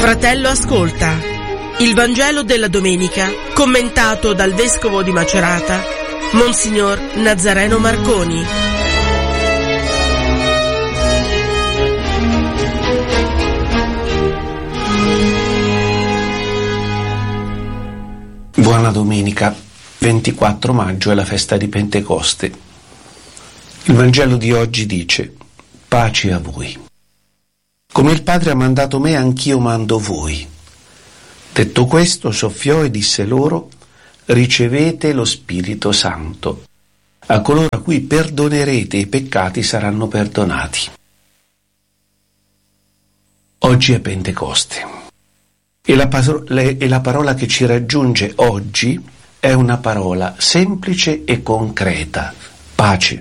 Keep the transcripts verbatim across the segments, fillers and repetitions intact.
Fratello ascolta, il Vangelo della domenica commentato dal Vescovo di Macerata, Monsignor Nazareno Marconi. Buona domenica, ventiquattro maggio è la festa di Pentecoste. Il Vangelo di oggi dice: pace a voi. Come il Padre ha mandato me, anch'io mando voi. Detto questo, soffiò e disse loro: ricevete lo Spirito Santo. A coloro a cui perdonerete i peccati saranno perdonati. Oggi è Pentecoste. E la, e la parola che ci raggiunge oggi è una parola semplice e concreta: pace.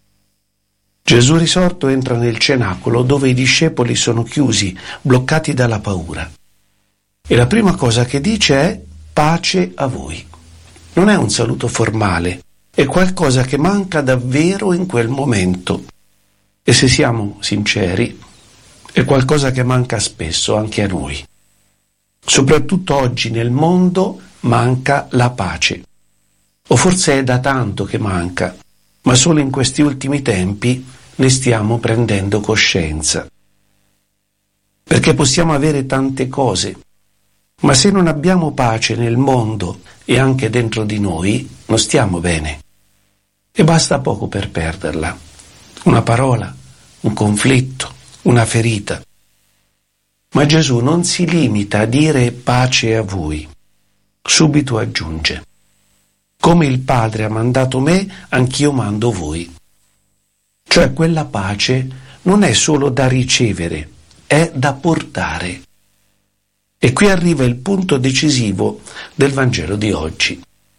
Gesù risorto entra nel cenacolo dove i discepoli sono chiusi, bloccati dalla paura. E la prima cosa che dice è: pace a voi. Non è un saluto formale, è qualcosa che manca davvero in quel momento. E se siamo sinceri, è qualcosa che manca spesso anche a noi. Soprattutto oggi nel mondo manca la pace. O forse è da tanto che manca, ma solo in questi ultimi tempi ne stiamo prendendo coscienza. Perché possiamo avere tante cose, ma se non abbiamo pace nel mondo e anche dentro di noi, non stiamo bene. E basta poco per perderla. Una parola, un conflitto, una ferita. Ma Gesù non si limita a dire pace a voi. Subito aggiunge: come il Padre ha mandato me, anch'io mando voi. Cioè quella pace non è solo da ricevere, è da portare. E qui arriva il punto decisivo del Vangelo di oggi.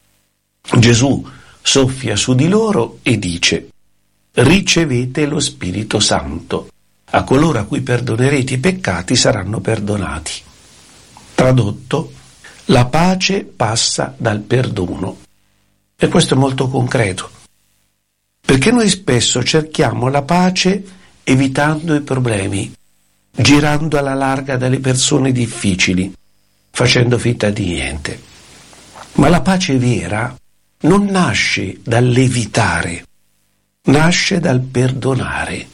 Gesù soffia su di loro e dice: ricevete lo Spirito Santo. A coloro a cui perdonerete i peccati saranno perdonati. Tradotto, la pace passa dal perdono. E questo è molto concreto, perché noi spesso cerchiamo la pace evitando i problemi, girando alla larga dalle persone difficili, facendo finta di niente. Ma la pace vera non nasce dall'evitare, nasce dal perdonare.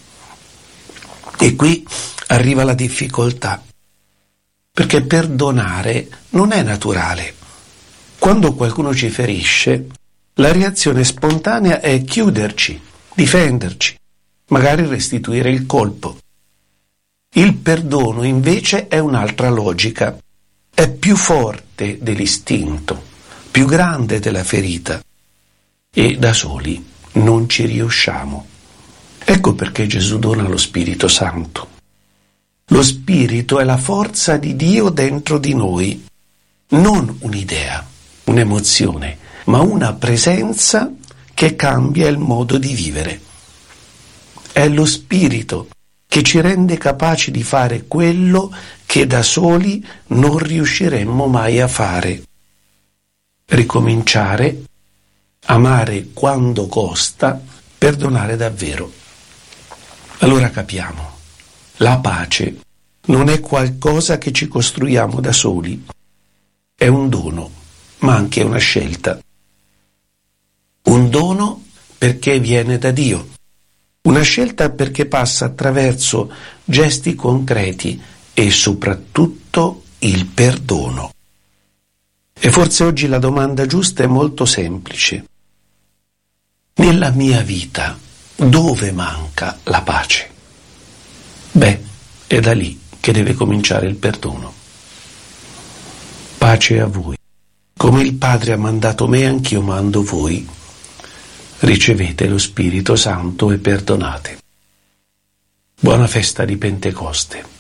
E qui arriva la difficoltà, perché perdonare non è naturale. Quando qualcuno ci ferisce, la reazione spontanea è chiuderci, difenderci, magari restituire il colpo. Il perdono invece è un'altra logica, è più forte dell'istinto, più grande della ferita, e da soli non ci riusciamo. Ecco perché Gesù dona lo Spirito Santo. Lo Spirito è la forza di Dio dentro di noi, non un'idea, un'emozione, ma una presenza che cambia il modo di vivere. È lo Spirito che ci rende capaci di fare quello che da soli non riusciremmo mai a fare. Ricominciare, amare quando costa, perdonare davvero. Allora capiamo, la pace non è qualcosa che ci costruiamo da soli, è un dono, ma anche una scelta. Un dono perché viene da Dio, una scelta perché passa attraverso gesti concreti e soprattutto il perdono. E forse oggi la domanda giusta è molto semplice. Nella mia vita, dove manca la pace? Beh, è da lì che deve cominciare il perdono. Pace a voi. Come il Padre ha mandato me, anch'io mando voi. Ricevete lo Spirito Santo e perdonate. Buona festa di Pentecoste.